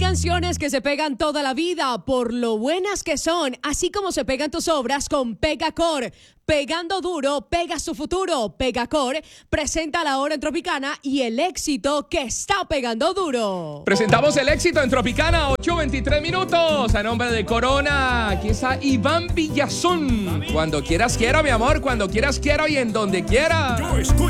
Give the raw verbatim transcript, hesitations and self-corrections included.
canciones que se pegan toda la vida por lo buenas que son, así como se pegan tus obras con Pegacor. Pegando duro, pega su futuro. Pegacor presenta la hora en Tropicana y el éxito que está pegando duro. Presentamos el éxito en Tropicana, ocho veintitrés minutos. A nombre de Corona, aquí está Iván Villazón. Cuando quieras quiero, mi amor, cuando quieras quiero y en donde quiera. Yo escucho